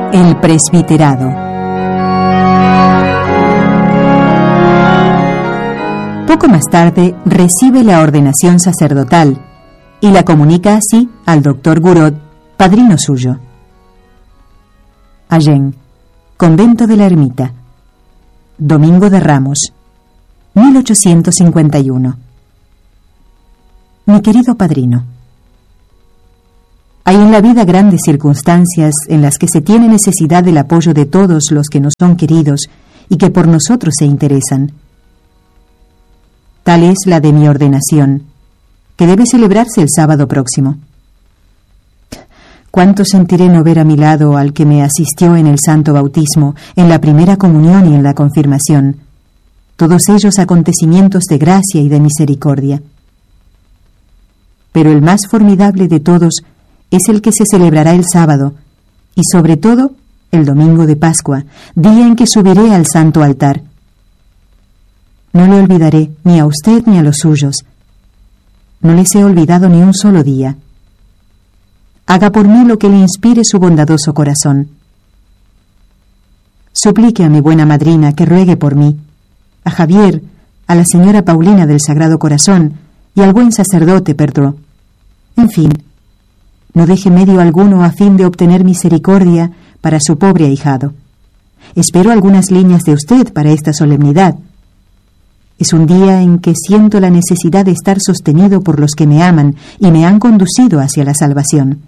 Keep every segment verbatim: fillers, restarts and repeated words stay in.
El presbiterado. Poco más tarde recibe la ordenación sacerdotal y la comunica así al doctor Gouraud, padrino suyo. Agen, convento de la Ermita, Domingo de Ramos, mil ochocientos cincuenta y uno. Mi querido padrino, hay en la vida grandes circunstancias en las que se tiene necesidad del apoyo de todos los que nos son queridos y que por nosotros se interesan. Tal es la de mi ordenación, que debe celebrarse el sábado próximo. Cuánto sentiré no ver a mi lado al que me asistió en el santo bautismo, en la primera comunión y en la confirmación, todos ellos acontecimientos de gracia y de misericordia. Pero el más formidable de todos es el que se celebrará el sábado, y sobre todo el domingo de Pascua, día en que subiré al santo altar. No le olvidaré ni a usted ni a los suyos. No les he olvidado ni un solo día. Haga por mí lo que le inspire su bondadoso corazón. Suplique a mi buena madrina que ruegue por mí, a Javier, a la señora Paulina del Sagrado Corazón y al buen sacerdote Perdreau. En fin, no deje medio alguno a fin de obtener misericordia para su pobre ahijado. Espero algunas líneas de usted para esta solemnidad. Es un día en que siento la necesidad de estar sostenido por los que me aman y me han conducido hacia la salvación.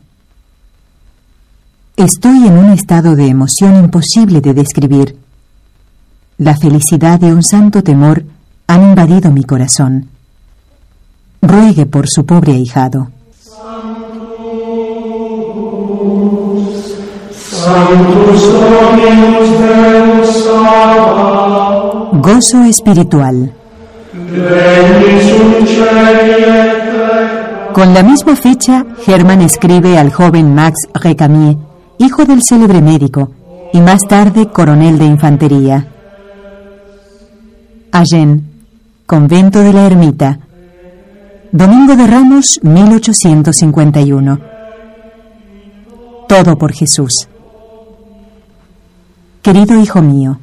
Estoy en un estado de emoción imposible de describir. La felicidad y un santo temor han invadido mi corazón. Ruegue por su pobre ahijado. Gozo espiritual. Con la misma fecha, Hermann escribe al joven Max Recamier, hijo del célebre médico y más tarde coronel de infantería. Agen, convento de la Ermita, Domingo de Ramos, mil ochocientos cincuenta y uno. Todo por Jesús. Querido hijo mío,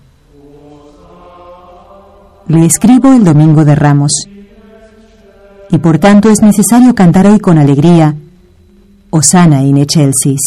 le escribo el Domingo de Ramos, y por tanto es necesario cantar hoy con alegría Hosanna in excelsis.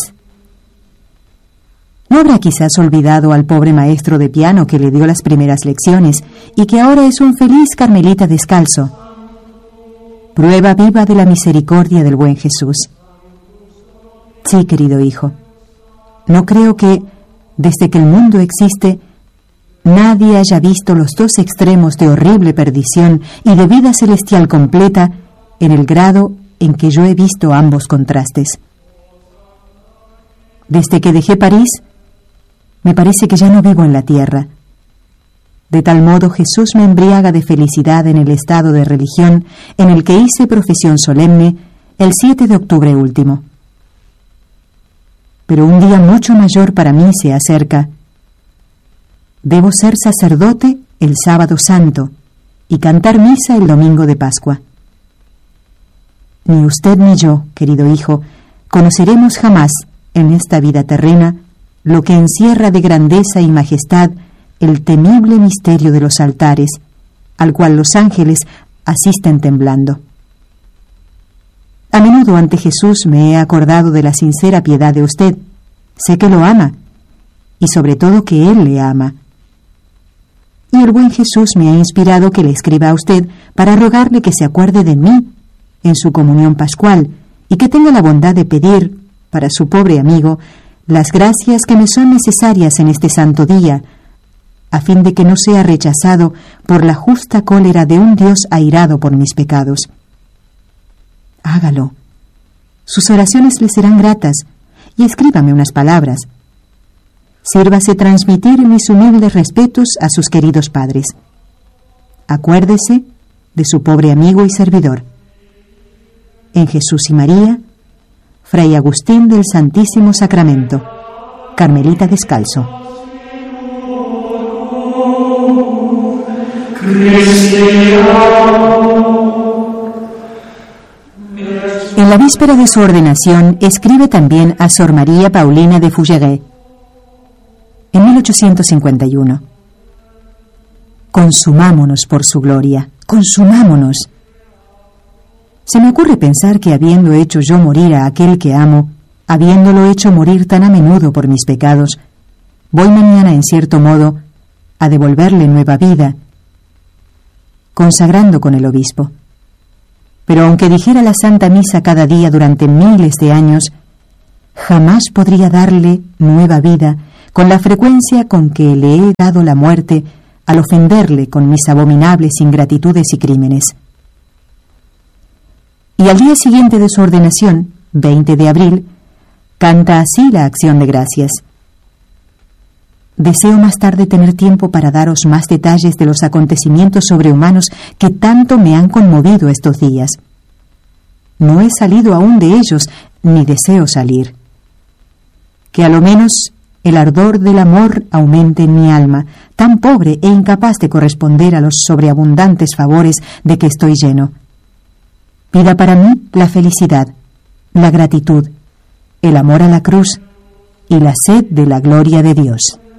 ¿No habrá quizás olvidado al pobre maestro de piano que le dio las primeras lecciones y que ahora es un feliz carmelita descalzo? Prueba viva de la misericordia del buen Jesús. Sí, querido hijo, no creo que, desde que el mundo existe, nadie haya visto los dos extremos de horrible perdición y de vida celestial completa en el grado en que yo he visto ambos contrastes. Desde que dejé París, me parece que ya no vivo en la tierra. De tal modo Jesús me embriaga de felicidad en el estado de religión en el que hice profesión solemne el siete de octubre último. Pero un día mucho mayor para mí se acerca. Debo ser sacerdote el sábado santo y cantar misa el domingo de Pascua. Ni usted ni yo, querido hijo, conoceremos jamás en esta vida terrena lo que encierra de grandeza y majestad el temible misterio de los altares, al cual los ángeles asisten temblando. A menudo ante Jesús me he acordado de la sincera piedad de usted. Sé que lo ama, y sobre todo que Él le ama. Y el buen Jesús me ha inspirado que le escriba a usted para rogarle que se acuerde de mí en su comunión pascual y que tenga la bondad de pedir, para su pobre amigo, las gracias que me son necesarias en este santo día, a fin de que no sea rechazado por la justa cólera de un Dios airado por mis pecados. Hágalo. Sus oraciones le serán gratas, y escríbame unas palabras. Sírvase transmitir mis humildes respetos a sus queridos padres. Acuérdese de su pobre amigo y servidor. En Jesús y María, Fray Agustín del Santísimo Sacramento, carmelita descalzo. En la víspera de su ordenación escribe también a Sor María Paulina de Fougeray: En mil ochocientos cincuenta y uno. Consumámonos por su gloria, consumámonos. Se me ocurre pensar que habiendo hecho yo morir a aquel que amo, habiéndolo hecho morir tan a menudo por mis pecados, voy mañana, en cierto modo, a devolverle nueva vida, consagrando con el obispo. Pero aunque dijera la Santa Misa cada día durante miles de años, jamás podría darle nueva vida con la frecuencia con que le he dado la muerte al ofenderle con mis abominables ingratitudes y crímenes. Y al día siguiente de su ordenación, veinte de abril, canta así la acción de gracias. Deseo más tarde tener tiempo para daros más detalles de los acontecimientos sobrehumanos que tanto me han conmovido estos días. No he salido aún de ellos, ni deseo salir. Que a lo menos el ardor del amor aumente en mi alma, tan pobre e incapaz de corresponder a los sobreabundantes favores de que estoy lleno. Pida para mí la felicidad, la gratitud, el amor a la cruz y la sed de la gloria de Dios.